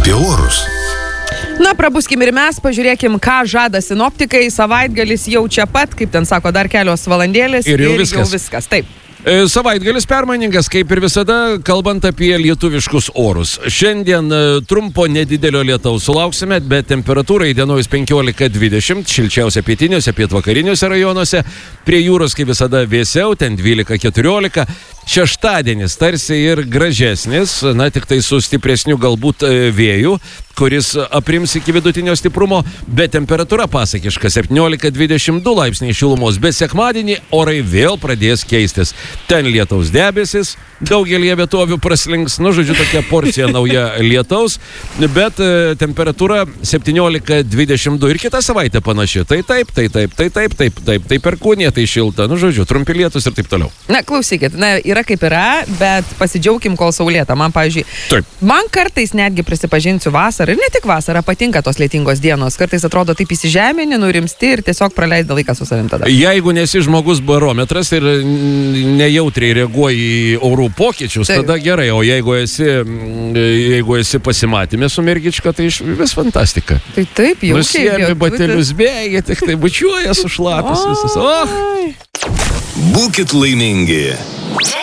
apie orus. Na, prabuskim ir mes, pažiūrėkim, ką žada sinoptikai. Savaitgalis jau čia pat, kaip ten sako, dar kelios valandėlės ir jau viskas. Taip. Savaitgalis permainingas, kaip ir visada, kalbant apie lietuviškus orus. Šiandien trumpo nedidelio lietaus sulauksime, bet temperatūra įdienojus 15-20, šilčiausia pietiniuose, pietvakariniuose rajonuose. Prie jūros, kaip visada, vėsiau, ten 12-14. Šeštadienis tarsi ir gražesnis, na, tik tai su stipresniu galbūt vėju, kuris aprims iki vidutinio stiprumo, bet temperatūra pasakiška 17-22 laipsniai šilumos, bet sekmadienį orai vėl pradės keistis. Ten lietaus debesis, daugelį vietovių praslinks, nu, žodžiu, tokia porcija nauja lietaus, bet temperatūra 17-22 ir kitą savaitę panaši. Tai perkūnija, tai šilta, nu, žodžiu, trumpi lietus ir taip toliau. Na, klausykit, na, yra kaip yra, bet pasidžiaugim, kol saulėta. Man, pavyzdžiui, man kartais netgi prisipažinsiu vasarą, ir ne tik vasarą, patinka tos lietingos dienos. Kartais atrodo taip įsižemini, nurimsti ir tiesiog praleidi laiką su savim tada. Jeigu nesi žmogus barometras ir nejautriai reaguoji į orų pokyčius, tada gerai, o jeigu esi pasimatymė su mergička, tai vis fantastika. Tai taip, jau. Nusiemi batelius, bėgi, tik tai bučiuoja sušlapęs visas. Būkit laimingi.